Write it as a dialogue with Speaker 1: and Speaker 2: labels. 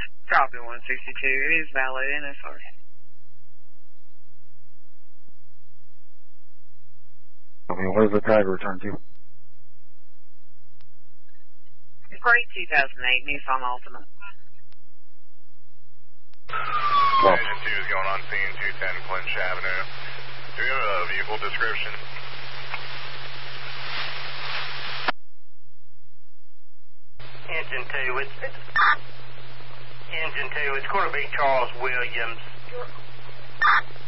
Speaker 1: Copy 162. It is valid NSR.
Speaker 2: Okay, what does the tag return to?
Speaker 1: Gray 2008 Nissan Altima.
Speaker 3: Engine 2 is going on scene 210 Clinch Avenue. Do we have a vehicle description?
Speaker 4: Engine 2, it's going to be Charles Williams.